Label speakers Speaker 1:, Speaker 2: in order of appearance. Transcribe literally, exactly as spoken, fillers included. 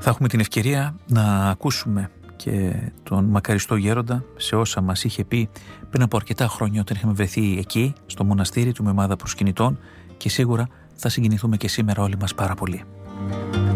Speaker 1: Θα έχουμε την ευκαιρία να ακούσουμε και τον μακαριστό γέροντα σε όσα μας είχε πει πριν από αρκετά χρόνια όταν είχαμε βρεθεί εκεί στο μοναστήρι του με ομάδα προσκυνητών, και σίγουρα θα συγκινηθούμε και σήμερα όλοι μας πάρα πολύ.